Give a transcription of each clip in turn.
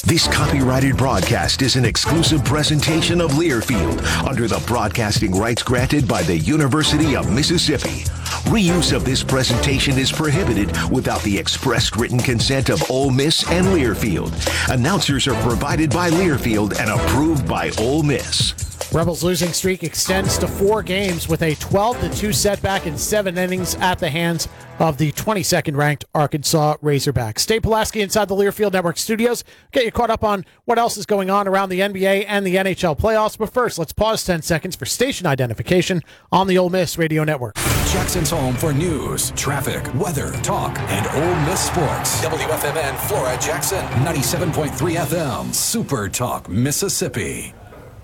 This copyrighted broadcast is an exclusive presentation of Learfield under the broadcasting rights granted by the University of Mississippi. Reuse of this presentation is prohibited without the expressed written consent of Ole Miss and Learfield. Announcers are provided by Learfield and approved by Ole Miss. Rebels' losing streak extends to 4 games with a 12-2 setback in 7 innings at the hands of the 22nd ranked Arkansas Razorbacks. Dave Pulaski inside the Learfield Network studios. Get you caught up on what else is going on around the NBA and the NHL playoffs. But first, let's pause 10 seconds for station identification on the Ole Miss Radio Network. Jackson's home for news, traffic, weather, talk, and Ole Miss sports. WFMN Flora Jackson, 97.3 FM, Super Talk, Mississippi.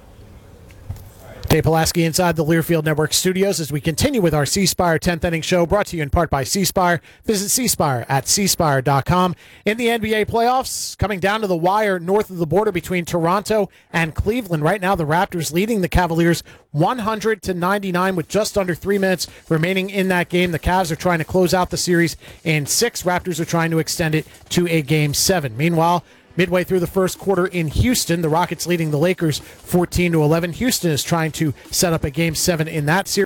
Dave Pulaski inside the Learfield Network studios as we continue with our C Spire 10th inning show, brought to you in part by C Spire. Visit C Spire at cspire.com. In the NBA playoffs, coming down to the wire north of the border between Toronto and Cleveland. Right now, the Raptors leading the Cavaliers 100-99 with just under 3 minutes remaining in that game. The Cavs are trying to close out the series in 6. Raptors are trying to extend it to a Game 7. Meanwhile, midway through the first quarter in Houston, the Rockets leading the Lakers 14-11. Houston is trying to set up a Game 7 in that series.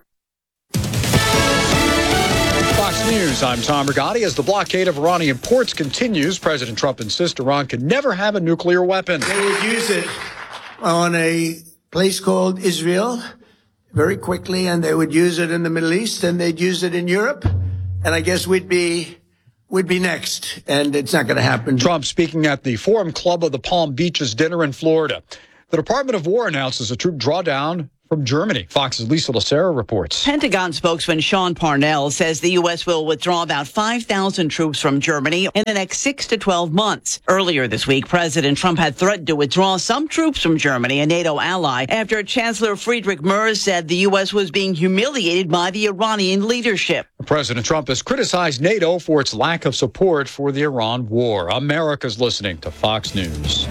Fox News, I'm Tom Rigotti. As the blockade of Iranian ports continues, President Trump insists Iran can never have a nuclear weapon. They would use it on a place called Israel very quickly, and they would use it in the Middle East, and they'd use it in Europe, and I guess we'd be next, and it's not going to happen. Trump speaking at the Forum Club of the Palm Beaches dinner in Florida. The Department of War announces a troop drawdown from Germany. Fox's Lisa Lucero reports. Pentagon spokesman Sean Parnell says the U.S. will withdraw about 5,000 troops from Germany in the next 6 to 12 months. Earlier this week, President Trump had threatened to withdraw some troops from Germany, a NATO ally, after Chancellor Friedrich Merz said the U.S. was being humiliated by the Iranian leadership. President Trump has criticized NATO for its lack of support for the Iran war. America's listening to Fox News.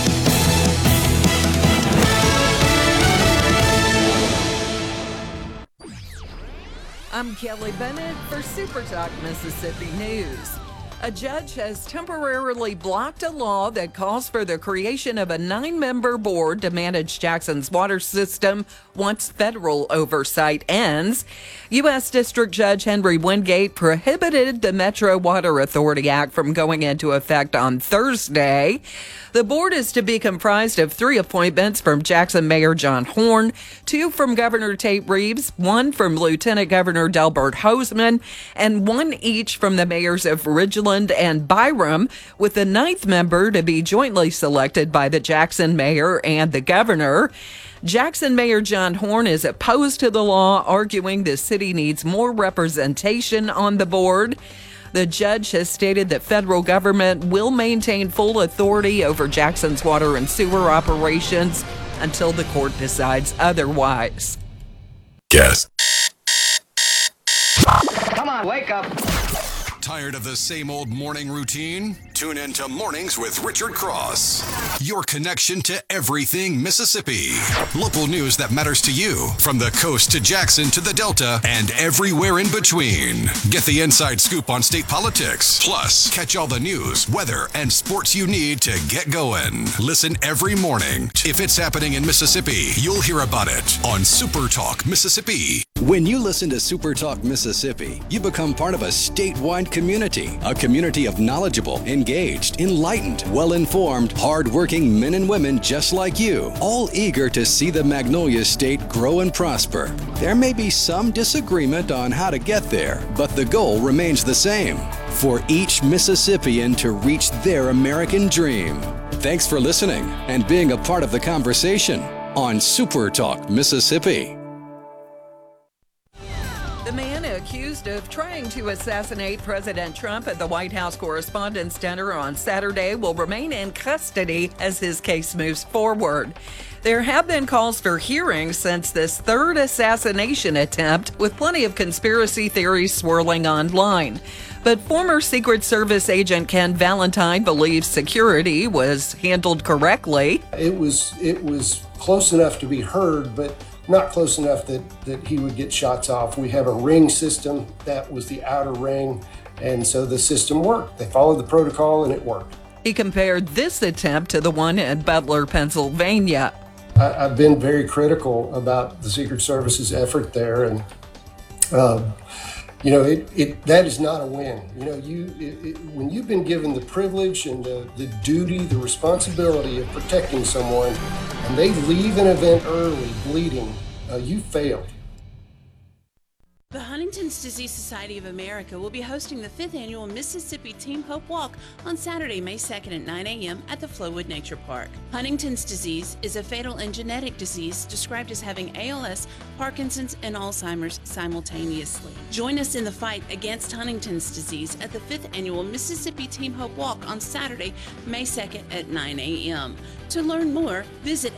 I'm Kelly Bennett for Super Talk Mississippi News. A judge has temporarily blocked a law that calls for the creation of a 9-member board to manage Jackson's water system once federal oversight ends. U.S. District Judge Henry Wingate prohibited the Metro Water Authority Act from going into effect on Thursday. The board is to be comprised of 3 appointments from Jackson Mayor John Horhn, 2 from Governor Tate Reeves, 1 from Lieutenant Governor Delbert Hosemann, and 1 each from the mayors of Ridgeland and Byram, with the 9th member to be jointly selected by the Jackson mayor and the governor. Jackson Mayor John Horhn is opposed to the law, arguing the city needs more representation on the board. The judge has stated that federal government will maintain full authority over Jackson's water and sewer operations until the court decides otherwise. Guess. Come on, wake up. Tired of the same old morning routine? Tune in to Mornings with Richard Cross. Your connection to everything Mississippi. Local news that matters to you, from the coast to Jackson to the Delta and everywhere in between. Get the inside scoop on state politics. Plus, catch all the news, weather, and sports you need to get going. Listen every morning. If it's happening in Mississippi, you'll hear about it on Super Talk Mississippi. When you listen to Super Talk Mississippi, you become part of a statewide community, a community of knowledgeable, engaged, enlightened, well-informed, hard-working men and women just like you, all eager to see the Magnolia State grow and prosper. There may be some disagreement on how to get there, but the goal remains the same, for each Mississippian to reach their American dream. Thanks for listening and being a part of the conversation on Super Talk Mississippi. The man accused of trying to assassinate President Trump at the White House Correspondents' Dinner on Saturday will remain in custody as his case moves forward. There have been calls for hearings since this third assassination attempt, with plenty of conspiracy theories swirling online. But former Secret Service agent Ken Valentine believes security was handled correctly. It was close enough to be heard, but not close enough that he would get shots off. We have a ring system. That was the outer ring, and so the system worked. They followed the protocol and it worked. He compared this attempt to the one at Butler, Pennsylvania. I've been very critical about the Secret Service's effort there, and that is not a win. When you've been given the privilege and the duty, the responsibility of protecting someone, and they leave an event early, bleeding, you failed. The Huntington's Disease Society of America will be hosting the 5th annual Mississippi Team Hope Walk on Saturday, May 2nd at 9 a.m. at the Flowood Nature Park. Huntington's disease is a fatal and genetic disease described as having ALS, Parkinson's, and Alzheimer's simultaneously. Join us in the fight against Huntington's disease at the 5th annual Mississippi Team Hope Walk on Saturday, May 2nd at 9 a.m. To learn more, visit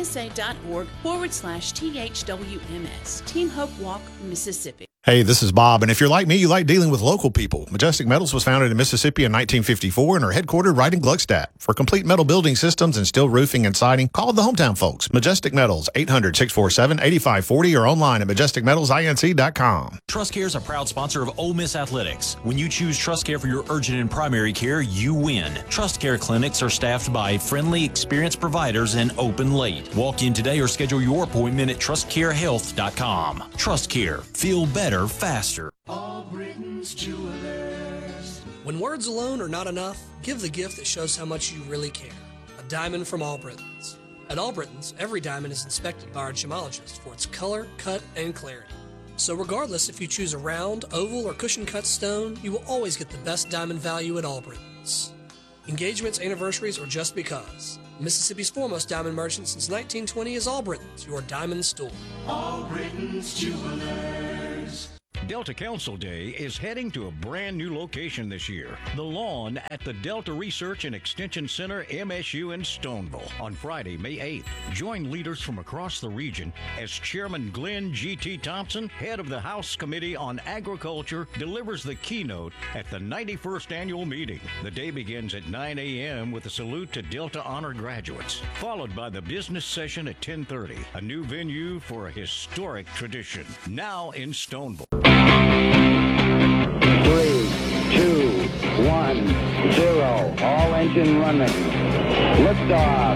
hdsa.org/THWMS. Team Hope Walk, Mississippi. Hey, this is Bob, and if you're like me, you like dealing with local people. Majestic Metals was founded in Mississippi in 1954 and are headquartered right in Gluckstadt. For complete metal building systems and steel roofing and siding, call the hometown folks. Majestic Metals, 800-647-8540 or online at majesticmetalsinc.com. TrustCare is a proud sponsor of Ole Miss Athletics. When you choose TrustCare for your urgent and primary care, you win. TrustCare clinics are staffed by friendly, experienced providers and open late. Walk in today or schedule your appointment at trustcarehealth.com. TrustCare. Feel better faster. All Britain's Jewelers. When words alone are not enough, give the gift that shows how much you really care. A diamond from All Britons. At All Britons, every diamond is inspected by our gemologist for its color, cut, and clarity. So regardless if you choose a round, oval, or cushion-cut stone, you will always get the best diamond value at All Britons. Engagements, anniversaries, or just because. Mississippi's foremost diamond merchant since 1920 is All Britons, your diamond store. All Britons Jewelers. Delta Council Day is heading to a brand new location this year, the lawn at the Delta Research and Extension Center, MSU in Stoneville, on Friday, May 8th. Join leaders from across the region as Chairman Glenn G.T. Thompson, head of the House Committee on Agriculture, delivers the keynote at the 91st annual meeting. The day begins at 9 a.m. with a salute to Delta Honor graduates, followed by the business session at 10:30, a new venue for a historic tradition, now in Stoneville. 3, 2, 1, 0. All engine running. Liftoff.